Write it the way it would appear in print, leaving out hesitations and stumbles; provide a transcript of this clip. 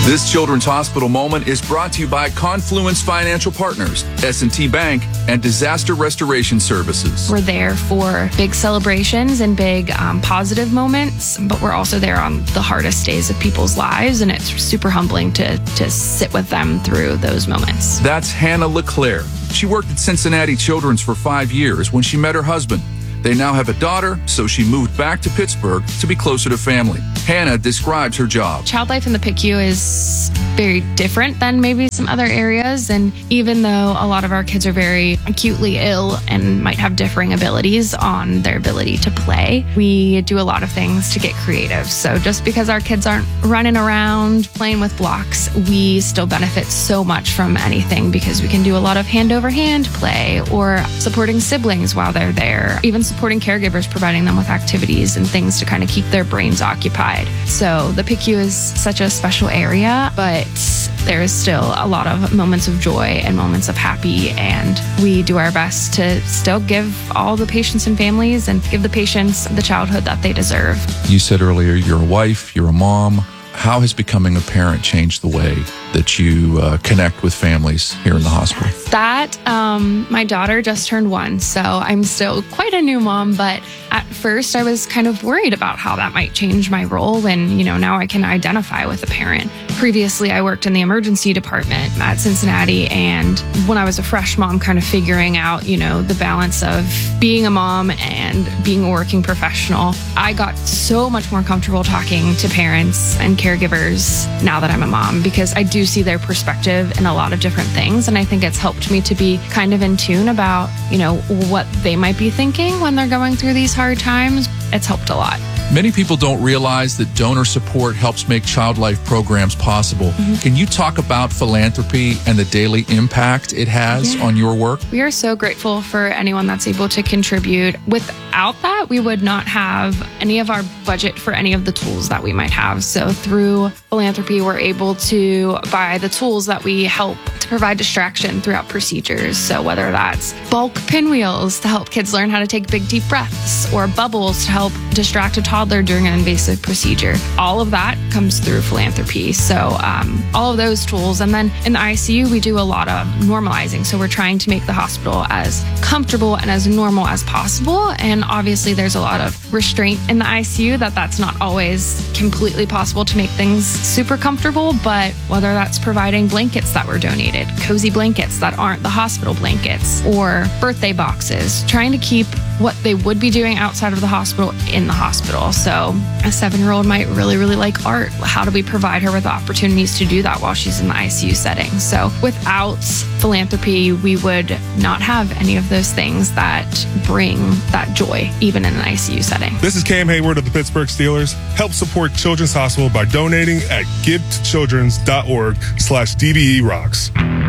This Children's Hospital Moment is brought to you by Confluence Financial Partners, S&T Bank, and Disaster Restoration Services. We're there for big celebrations and big positive moments, but we're also there on the hardest days of people's lives, and it's super humbling to sit with them through those moments. That's Hannah LeClaire. She worked at Cincinnati Children's for 5 years when she met her husband. They now have a daughter, so she moved back to Pittsburgh to be closer to family. Hannah describes her job. Child life in the PICU is very different than maybe some other areas. And even though a lot of our kids are very acutely ill and might have differing abilities on their ability to play, we do a lot of things to get creative. So just because our kids aren't running around playing with blocks, we still benefit so much from anything because we can do a lot of hand-over-hand play or supporting siblings while they're there, even supporting caregivers, providing them with activities and things to kind of keep their brains occupied. So the PICU is such a special area, but there is still a lot of moments of joy and moments of happy, and we do our best to still give all the patients and families and give the patients the childhood that they deserve. You said earlier you're a wife, you're a mom. How has becoming a parent changed the way that you connect with families here in the hospital? My daughter just turned 1, so I'm still quite a new mom, but at first I was kind of worried about how that might change my role when, now I can identify with a parent. Previously, I worked in the emergency department at Cincinnati, and when I was a fresh mom, kind of figuring out, the balance of being a mom and being a working professional, I got so much more comfortable talking to parents and caregivers now that I'm a mom, because I do see their perspective in a lot of different things, and I think it's helped me to be kind of in tune about, what they might be thinking when they're going through these hard times. It's helped a lot. Many people don't realize that donor support helps make child life programs possible. Mm-hmm. Can you talk about philanthropy and the daily impact it has on your work? We are so grateful for anyone that's able to contribute. Without that, we would not have any of our budget for any of the tools that we might have. So through philanthropy, we're able to buy the tools that we help to provide distraction throughout procedures. So whether that's bulk pinwheels to help kids learn how to take big, deep breaths, or bubbles to help distract a toddler during an invasive procedure, all of that comes through philanthropy. So all of those tools. And then in the ICU, we do a lot of normalizing. So we're trying to make the hospital as comfortable and as normal as possible. And obviously there's a lot of restraint in the ICU that's not always completely possible to make things super comfortable. But whether that's providing blankets that were donated, cozy blankets that aren't the hospital blankets, or birthday boxes, trying to keep what they would be doing outside of the hospital in the hospital. So a 7-year-old might really, really like art. How do we provide her with opportunities to do that while she's in the ICU setting? So without philanthropy, we would not have any of those things that bring that joy, even in an ICU setting. This is Cam Hayward of the Pittsburgh Steelers. Help support Children's Hospital by donating at givetochildrens.org/DBE Rocks.